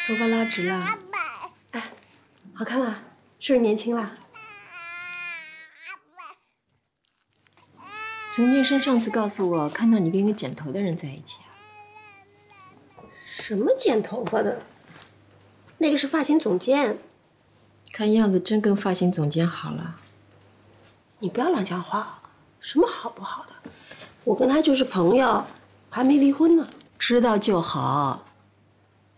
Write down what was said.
头发拉直了，哎，好看吗？是不是年轻了？陈俊生上次告诉我，看到你跟一个剪头的人在一起啊。 什么剪头发的？那个是发型总监。 看样子真跟发型总监好了。 你不要乱讲话，什么好不好的？我跟他就是朋友，还没离婚呢。 知道就好。